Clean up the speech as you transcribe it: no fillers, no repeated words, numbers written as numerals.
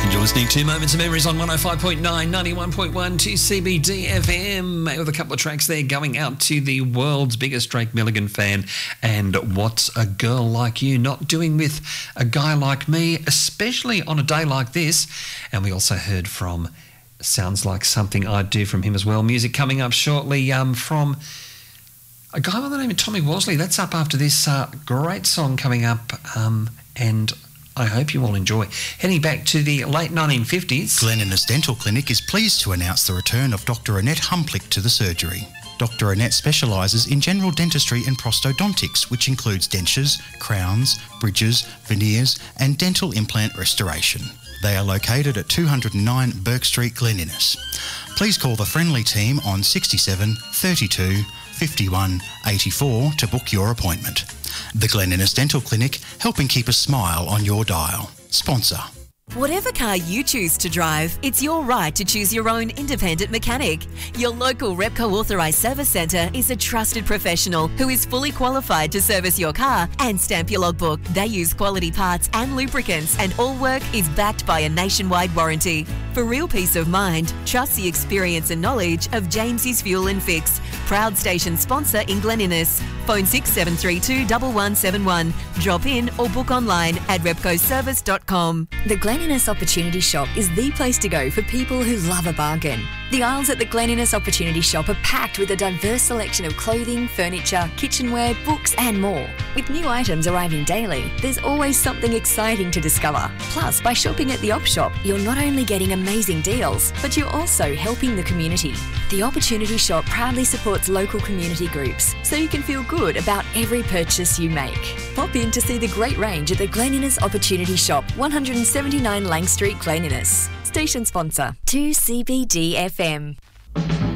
You're listening to Moments of Memories on 105.9, 91.1 to CBD FM, with a couple of tracks there going out to the world's biggest Drake Milligan fan. And what's a girl like you not doing with a guy like me, especially on a day like this? And we also heard from Sounds Like Something I'd Do from him as well. Music coming up shortly from a guy by the name of Tommy Worsley. That's up after this great song coming up, and I hope you all enjoy. Heading back to the late 1950s. Glen Innes Dental Clinic is pleased to announce the return of Dr. Annette Humplick to the surgery. Dr. Annette specialises in general dentistry and prosthodontics, which includes dentures, crowns, bridges, veneers and dental implant restoration. They are located at 209 Burke Street, Glen Innes. Please call the friendly team on 67 32 51 84 to book your appointment. The Glen Innes Dental Clinic, helping keep a smile on your dial. Sponsor. Whatever car you choose to drive, it's your right to choose your own independent mechanic. Your local Repco Authorised Service Centre is a trusted professional who is fully qualified to service your car and stamp your logbook. They use quality parts and lubricants, and all work is backed by a nationwide warranty. For real peace of mind, trust the experience and knowledge of Jamesy's Fuel and Fix, proud station sponsor in Glen Innes. Phone 6732 1171. Drop in or book online at repcoservice.com. The Glen Innes Opportunity Shop is the place to go for people who love a bargain. The aisles at the Glen Innes Opportunity Shop are packed with a diverse selection of clothing, furniture, kitchenware, books and more. With new items arriving daily, there's always something exciting to discover. Plus, by shopping at the Op Shop, you're not only getting amazing deals, but you're also helping the community. The Opportunity Shop proudly supports local community groups, so you can feel good about every purchase you make. Pop in to see the great range at the Glen Innes Opportunity Shop, 179 Lang Street, Glen Innes. Station sponsor, 2CBD FM.